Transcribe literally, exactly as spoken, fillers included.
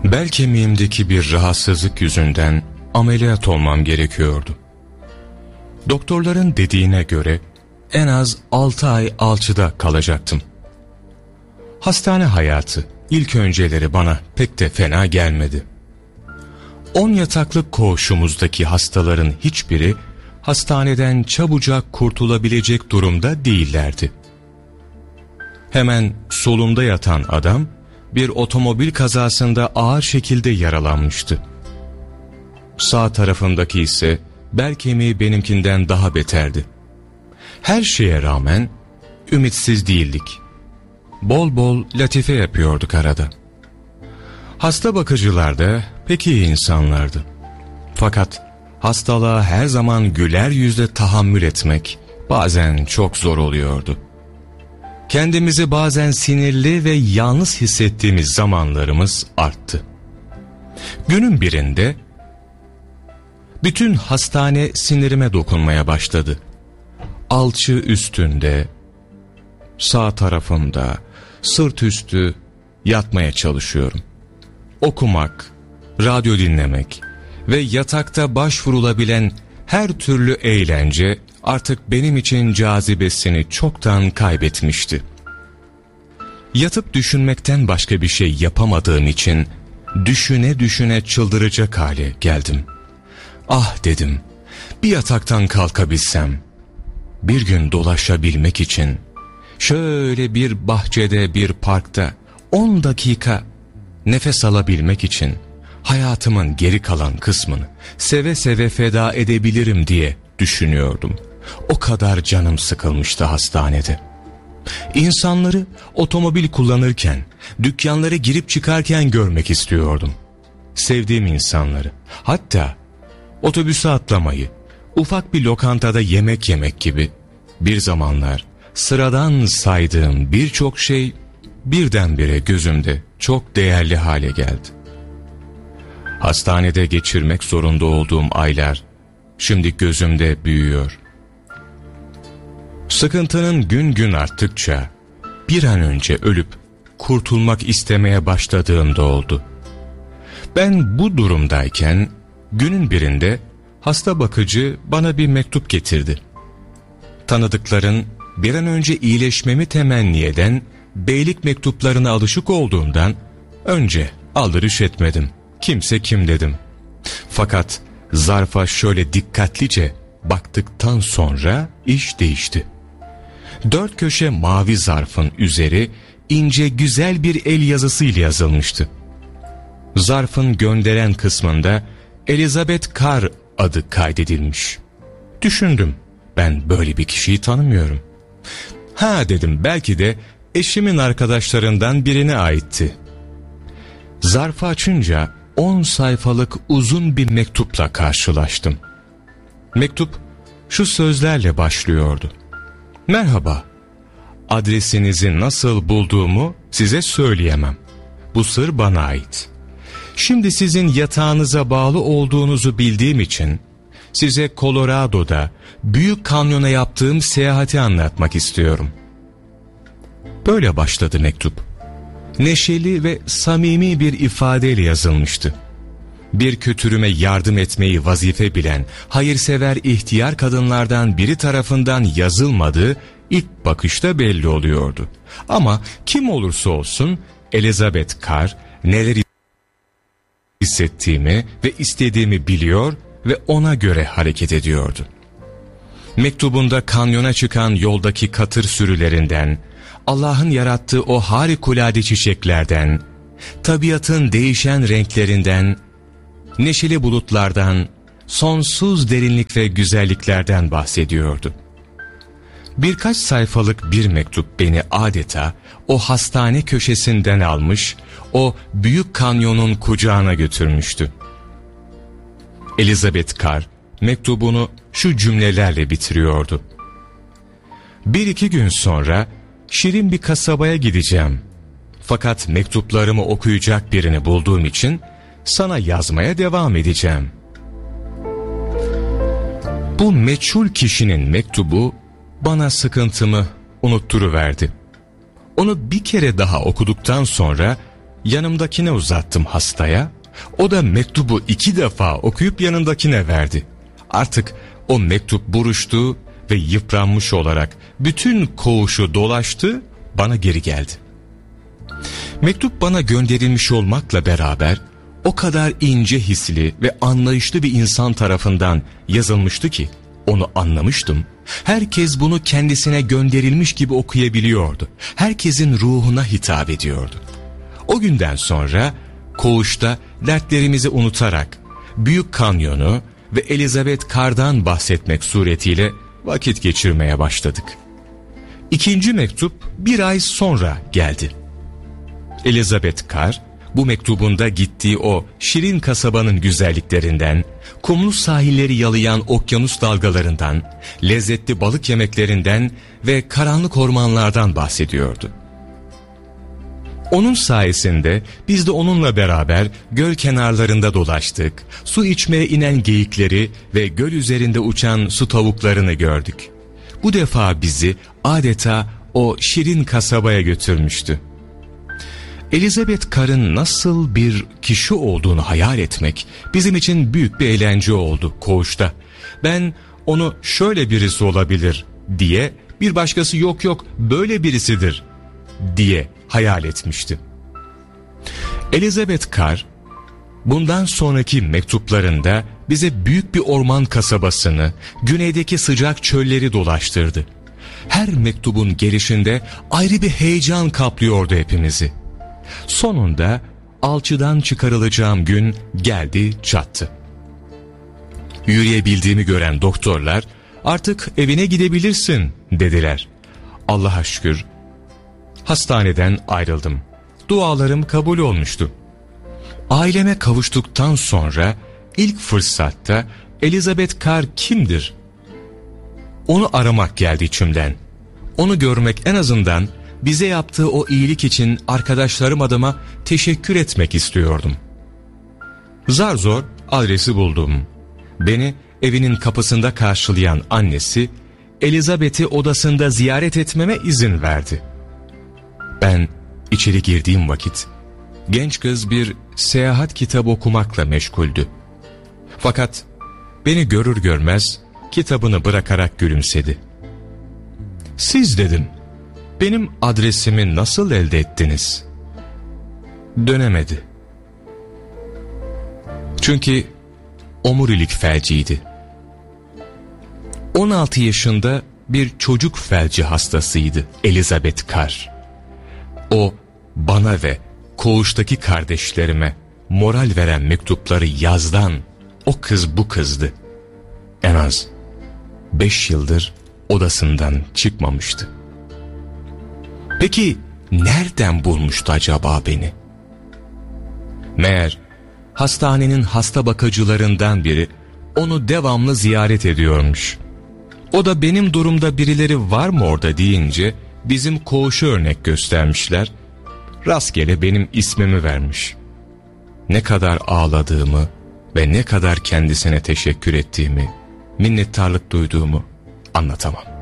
Bel kemiğimdeki bir rahatsızlık yüzünden ameliyat olmam gerekiyordu. Doktorların dediğine göre en az altı ay alçıda kalacaktım. Hastane hayatı ilk önceleri bana pek de fena gelmedi. On yataklı koğuşumuzdaki hastaların hiçbiri hastaneden çabucak kurtulabilecek durumda değillerdi. Hemen solumda yatan adam bir otomobil kazasında ağır şekilde yaralanmıştı. Sağ tarafımdaki ise bel kemiği benimkinden daha beterdi. Her şeye rağmen ümitsiz değildik. Bol bol latife yapıyorduk arada. Hasta bakıcılar da pek iyi insanlardı. Fakat hastalığa her zaman güler yüzle tahammül etmek bazen çok zor oluyordu. Kendimizi bazen sinirli ve yalnız hissettiğimiz zamanlarımız arttı. Günün birinde bütün hastane sinirime dokunmaya başladı. Alçı üstünde, sağ tarafımda, sırt üstü yatmaya çalışıyorum. Okumak, radyo dinlemek ve yatakta başvurulabilen her türlü eğlence artık benim için cazibesini çoktan kaybetmişti. Yatıp düşünmekten başka bir şey yapamadığım için düşüne düşüne çıldıracak hale geldim. Ah dedim, bir yataktan kalkabilsem, bir gün dolaşabilmek için, şöyle bir bahçede, bir parkta on dakika nefes alabilmek için hayatımın geri kalan kısmını seve seve feda edebilirim diye düşünüyordum. O kadar canım sıkılmıştı hastanede. İnsanları otomobil kullanırken, dükkanlara girip çıkarken görmek istiyordum. Sevdiğim insanları, hatta otobüse atlamayı, ufak bir lokantada yemek yemek gibi bir zamanlar sıradan saydığım birçok şey birdenbire gözümde çok değerli hale geldi. Hastanede geçirmek zorunda olduğum aylar şimdi gözümde büyüyor. Sıkıntının gün gün arttıkça bir an önce ölüp kurtulmak istemeye başladığımda oldu. Ben bu durumdayken günün birinde hasta bakıcı bana bir mektup getirdi. Tanıdıkların bir an önce iyileşmemi temenni eden beylik mektuplarına alışık olduğumdan önce aldırış etmedim. Kimse kim dedim. Fakat zarfa şöyle dikkatlice baktıktan sonra iş değişti. Dört köşe mavi zarfın üzeri ince güzel bir el yazısıyla yazılmıştı. Zarfın gönderen kısmında Elizabeth Carr adı kaydedilmiş. Düşündüm, ben böyle bir kişiyi tanımıyorum. Ha dedim, belki de eşimin arkadaşlarından birine aitti. Zarfı açınca on sayfalık uzun bir mektupla karşılaştım. Mektup şu sözlerle başlıyordu. Merhaba, adresinizi nasıl bulduğumu size söyleyemem. Bu sır bana ait. Şimdi sizin yatağınıza bağlı olduğunuzu bildiğim için size Colorado'da Büyük Kanyon'a yaptığım seyahati anlatmak istiyorum. Böyle başladı mektup. Neşeli ve samimi bir ifadeyle yazılmıştı. Bir kötürüme yardım etmeyi vazife bilen hayırsever ihtiyar kadınlardan biri tarafından yazılmadığı ilk bakışta belli oluyordu. Ama kim olursa olsun Elizabeth Carr neler hissettiğimi ve istediğimi biliyor ve ona göre hareket ediyordu. Mektubunda kanyona çıkan yoldaki katır sürülerinden, Allah'ın yarattığı o harikulade çiçeklerden, tabiatın değişen renklerinden, neşeli bulutlardan, sonsuz derinlik ve güzelliklerden bahsediyordu. Birkaç sayfalık bir mektup beni adeta o hastane köşesinden almış, o büyük kanyonun kucağına götürmüştü. Elizabeth Carr mektubunu şu cümlelerle bitiriyordu. Bir iki gün sonra şirin bir kasabaya gideceğim. Fakat mektuplarımı okuyacak birini bulduğum için sana yazmaya devam edeceğim. Bu meçhul kişinin mektubu bana sıkıntımı unutturuverdi. Onu bir kere daha okuduktan sonra yanımdakine uzattım hastaya. O da mektubu iki defa okuyup yanındakine verdi. Artık o mektup buruştu ve yıpranmış olarak bütün koğuşu dolaştı, bana geri geldi. Mektup bana gönderilmiş olmakla beraber o kadar ince hisli ve anlayışlı bir insan tarafından yazılmıştı ki onu anlamıştım. Herkes bunu kendisine gönderilmiş gibi okuyabiliyordu. Herkesin ruhuna hitap ediyordu. O günden sonra koğuşta dertlerimizi unutarak Büyük Kanyonu ve Elizabeth Carr'dan bahsetmek suretiyle vakit geçirmeye başladık. İkinci mektup bir ay sonra geldi. Elizabeth Carr bu mektubunda gittiği o şirin kasabanın güzelliklerinden, kumlu sahilleri yalayan okyanus dalgalarından, lezzetli balık yemeklerinden ve karanlık ormanlardan bahsediyordu. Onun sayesinde biz de onunla beraber göl kenarlarında dolaştık, su içmeye inen geyikleri ve göl üzerinde uçan su tavuklarını gördük. Bu defa bizi adeta o şirin kasabaya götürmüştü. Elizabeth Carr'ın nasıl bir kişi olduğunu hayal etmek bizim için büyük bir eğlence oldu koğuşta. Ben onu şöyle birisi olabilir diye, bir başkası yok yok böyle birisidir diye hayal etmiştim. Elizabeth Carr bundan sonraki mektuplarında bize büyük bir orman kasabasını, güneydeki sıcak çölleri dolaştırdı. Her mektubun gelişinde ayrı bir heyecan kaplıyordu hepimizi. Sonunda alçıdan çıkarılacağım gün geldi çattı. Yürüyebildiğimi gören doktorlar artık evine gidebilirsin dediler. Allah'a şükür hastaneden ayrıldım. Dualarım kabul olmuştu. Aileme kavuştuktan sonra ilk fırsatta Elizabeth Carr kimdir? Onu aramak geldi içimden. Onu görmek, en azından bize yaptığı o iyilik için arkadaşlarım adıma teşekkür etmek istiyordum. Zar zor adresi buldum. Beni evinin kapısında karşılayan annesi, Elizabeth'i odasında ziyaret etmeme izin verdi. Ben içeri girdiğim vakit genç kız bir seyahat kitabı okumakla meşguldü. Fakat beni görür görmez kitabını bırakarak gülümsedi. "Siz," dedim, "benim adresimi nasıl elde ettiniz?" Dönemedi. Çünkü omurilik felciydi. on altı yaşında bir çocuk felci hastasıydı Elizabeth Carr. O bana ve koğuştaki kardeşlerime moral veren mektupları yazdan o kız bu kızdı. En az beş yıldır odasından çıkmamıştı. Peki nereden bulmuştu acaba beni? Meğer hastanenin hasta bakıcılarından biri onu devamlı ziyaret ediyormuş. O da benim durumda birileri var mı orada deyince bizim koğuşu örnek göstermişler. Rastgele benim ismimi vermiş. Ne kadar ağladığımı ve ne kadar kendisine teşekkür ettiğimi, minnettarlık duyduğumu anlatamam.